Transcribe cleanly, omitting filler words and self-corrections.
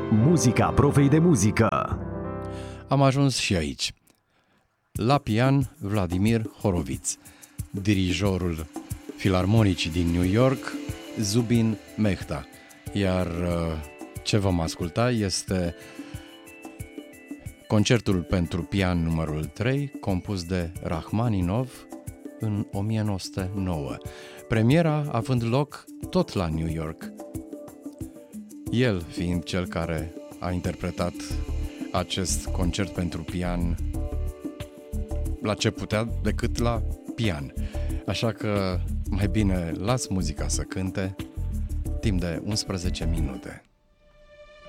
Muzica profei de muzică. Am ajuns și aici. La pian, Vladimir Horowitz, dirijorul filarmonicii din New York, Zubin Mehta. Iar ce vom asculta este concertul pentru pian numărul 3, compus de Rachmaninov în 1909. Premiera având loc tot la New York, el fiind cel care a interpretat acest concert pentru pian la ce putea decât la pian. Așa că mai bine las muzica să cânte timp de 11 minute.